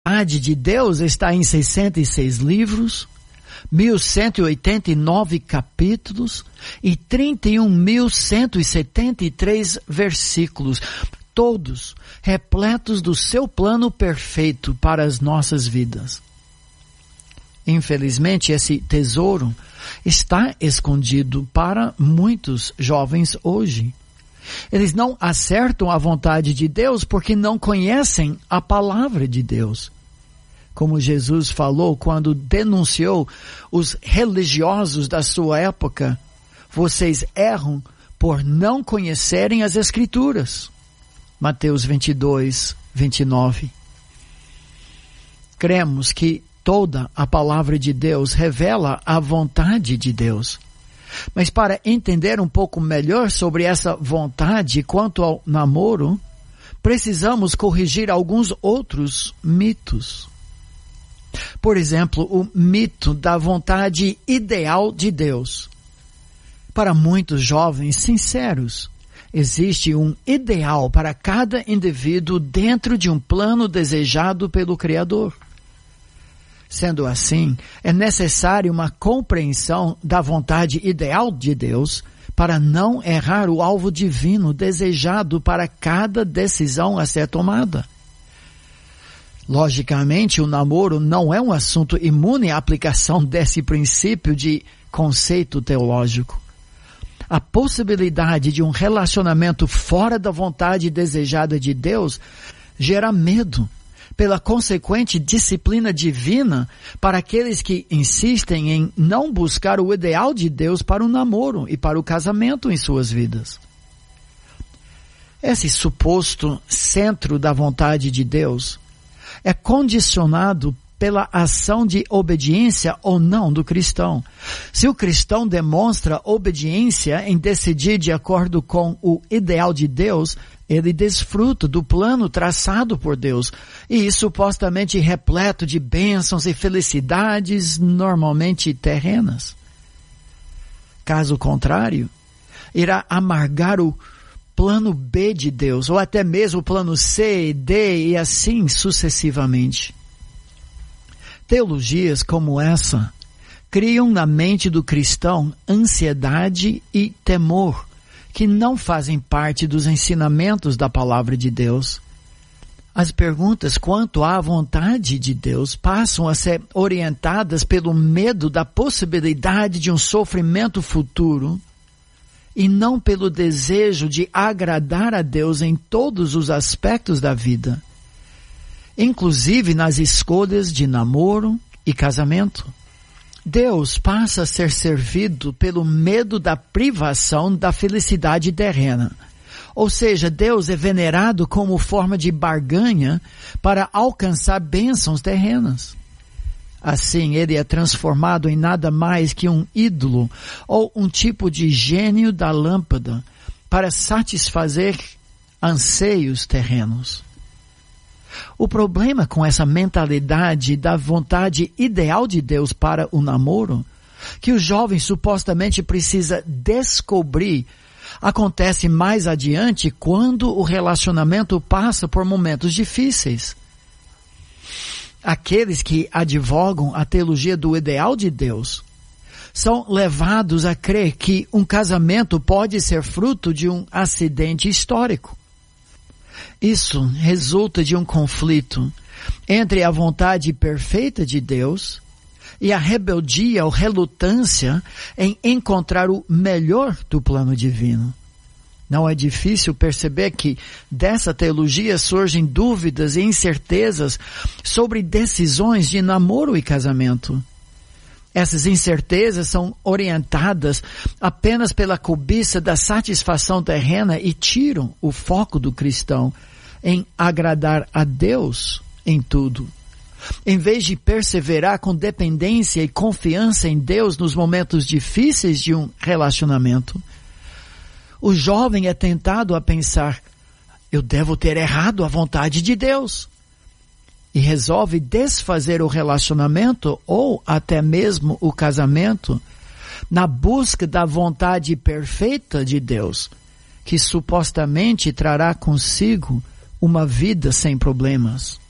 A vontade de Deus está em 66 livros, 1.189 capítulos e 31.173 versículos, todos repletos do seu plano perfeito para as nossas vidas. Infelizmente, esse tesouro está escondido para muitos jovens hoje. Eles não acertam a vontade de Deus porque não conhecem a palavra de Deus. Como Jesus falou quando denunciou os religiosos da sua época, vocês erram por não conhecerem as Escrituras. Mateus 22, 29. Cremos que toda a palavra de Deus revela a vontade de Deus. Mas para entender um pouco melhor sobre essa vontade quanto ao namoro, precisamos corrigir alguns outros mitos. Por exemplo, o mito da vontade ideal de Deus. Para muitos jovens sinceros, existe um ideal para cada indivíduo dentro de um plano desejado pelo Criador. Sendo assim, é necessário uma compreensão da vontade ideal de Deus para não errar o alvo divino desejado para cada decisão a ser tomada. Logicamente, o namoro não é um assunto imune à aplicação desse princípio de conceito teológico. A possibilidade de um relacionamento fora da vontade desejada de Deus gera medo pela consequente disciplina divina para aqueles que insistem em não buscar o ideal de Deus para o namoro e para o casamento em suas vidas. Esse suposto centro da vontade de Deus é condicionado pela ação de obediência ou não do cristão. Se o cristão demonstra obediência em decidir de acordo com o ideal de Deus, ele desfruta do plano traçado por Deus, e supostamente repleto de bênçãos e felicidades normalmente terrenas. Caso contrário, irá amargar o plano B de Deus, ou até mesmo o plano C, D e assim sucessivamente. Teologias como essa criam na mente do cristão ansiedade e temor, que não fazem parte dos ensinamentos da palavra de Deus. As perguntas quanto à vontade de Deus passam a ser orientadas pelo medo da possibilidade de um sofrimento futuro e não pelo desejo de agradar a Deus em todos os aspectos da vida, inclusive nas escolhas de namoro e casamento. Deus passa a ser servido pelo medo da privação da felicidade terrena. Ou seja, Deus é venerado como forma de barganha para alcançar bênçãos terrenas. Assim, ele é transformado em nada mais que um ídolo ou um tipo de gênio da lâmpada para satisfazer anseios terrenos. O problema com essa mentalidade da vontade ideal de Deus para o namoro, que o jovem supostamente precisa descobrir, acontece mais adiante quando o relacionamento passa por momentos difíceis. Aqueles que advogam a teologia do ideal de Deus são levados a crer que um casamento pode ser fruto de um acidente histórico. Isso resulta de um conflito entre a vontade perfeita de Deus e a rebeldia ou relutância em encontrar o melhor do plano divino. Não é difícil perceber que dessa teologia surgem dúvidas e incertezas sobre decisões de namoro e casamento. Essas incertezas são orientadas apenas pela cobiça da satisfação terrena e tiram o foco do cristão em agradar a Deus em tudo. Em vez de perseverar com dependência e confiança em Deus nos momentos difíceis de um relacionamento, o jovem é tentado a pensar, eu devo ter errado a vontade de Deus. E resolve desfazer o relacionamento ou até mesmo o casamento na busca da vontade perfeita de Deus, que supostamente trará consigo uma vida sem problemas.